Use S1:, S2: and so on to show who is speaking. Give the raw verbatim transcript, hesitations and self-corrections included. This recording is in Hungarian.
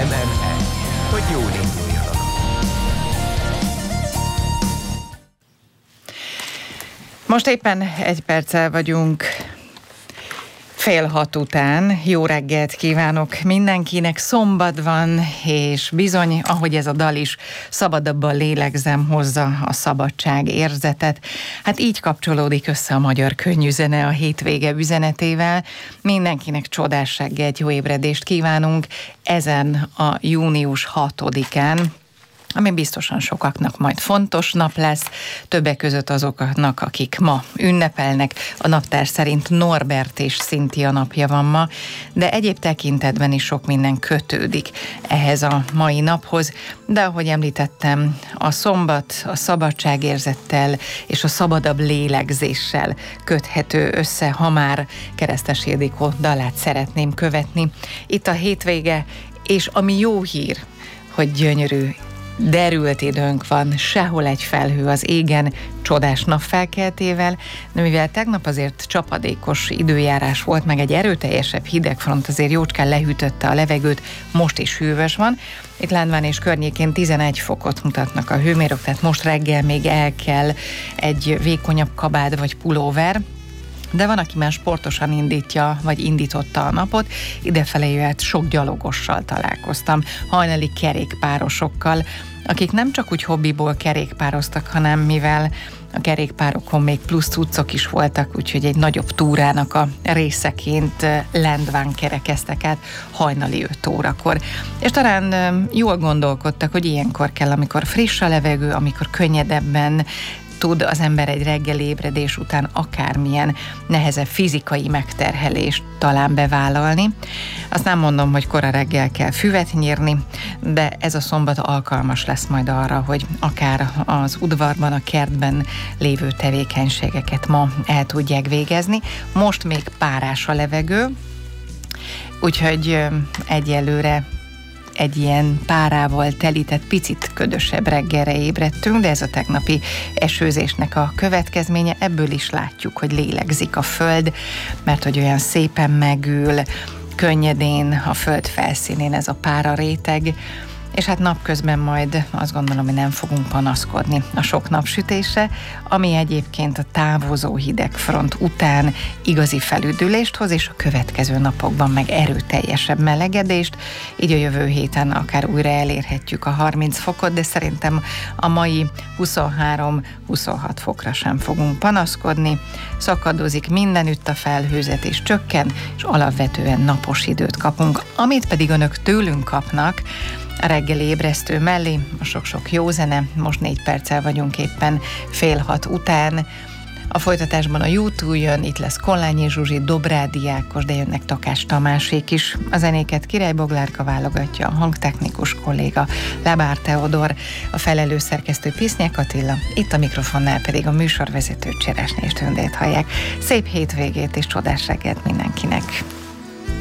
S1: em e, hogy jól induljon a nap.
S2: Most éppen egy perccel vagyunk fél hat után. Jó reggelt kívánok mindenkinek. Szombat van, és bizony, ahogy ez a dal is, szabadabban lélegzem, hozza a szabadság érzetet. Hát így kapcsolódik össze a magyar könnyűzene a hétvége üzenetével. Mindenkinek csodás reggelt, jó ébredést kívánunk ezen a június hatodikán, ami biztosan sokaknak majd fontos nap lesz, többek között azoknak, akik ma ünnepelnek. A naptár szerint Norbert és Szintia napja van ma, de egyéb tekintetben is sok minden kötődik ehhez a mai naphoz. De ahogy említettem, a szombat a szabadságérzettel és a szabadabb lélegzéssel köthető össze, ha már Keresztes Ildikó dalát szeretném követni. Itt a hétvége, és ami jó hír, hogy gyönyörű, derült időnk van, sehol egy felhő az égen, csodás napfelkeltével, de mivel tegnap azért csapadékos időjárás volt, meg egy erőteljesebb hidegfront azért jócskán lehűtötte a levegőt, most is hűvös van. Itt Lendván és környékén tizenegy fokot mutatnak a hőmérők, tehát most reggel még el kell egy vékonyabb kabád vagy pulóver, de van, aki már sportosan indítja, vagy indította a napot. Idefele jöhet sok gyalogossal találkoztam, hajnali kerékpárosokkal, akik nem csak úgy hobbiból kerékpároztak, hanem mivel a kerékpárokon még plusz cuccok is voltak, úgyhogy egy nagyobb túrának a részeként Lendván kerekeztek át hajnali öt órakor. És talán jól gondolkodtak, hogy ilyenkor kell, amikor friss a levegő, amikor könnyedebben tud az ember egy reggeli ébredés után akármilyen nehezebb fizikai megterhelést talán bevállalni. Azt nem mondom, hogy kora reggel kell füvet nyírni, de ez a szombat alkalmas lesz majd arra, hogy akár az udvarban, a kertben lévő tevékenységeket ma el tudják végezni. Most még párás a levegő, úgyhogy egyelőre egy ilyen párával telített, picit ködösebb reggelre ébredtünk, de ez a tegnapi esőzésnek a következménye. Ebből is látjuk, hogy lélegzik a föld, mert hogy olyan szépen megül, könnyedén a föld felszínén ez a pára réteg, és hát napközben majd azt gondolom, hogy nem fogunk panaszkodni a sok napsütésre, ami egyébként a távozó hidegfront után igazi felüdülést hoz, és a következő napokban meg erőteljesebb melegedést, így a jövő héten akár újra elérhetjük a harminc fokot, de szerintem a mai huszonhárom-huszonhat fokra sem fogunk panaszkodni. Szakadozik mindenütt a felhőzet, és csökken, és alapvetően napos időt kapunk, amit pedig önök tőlünk kapnak, a reggeli ébresztő mellé, a sok-sok jó zene, most négy perccel vagyunk éppen fél hat után. A folytatásban a YouTube jön, itt lesz Kollányi Zsuzsi, Dobrádi Ákos, de jönnek Takás Tamásék is. A zenéket Király Boglárka válogatja, a hangtechnikus kolléga Lebár Teodor, a felelős szerkesztő Pisznyek Attila, itt a mikrofonnál pedig a műsorvezető Cseresnyi Tündét hallják. Szép hétvégét és csodás reggelt mindenkinek!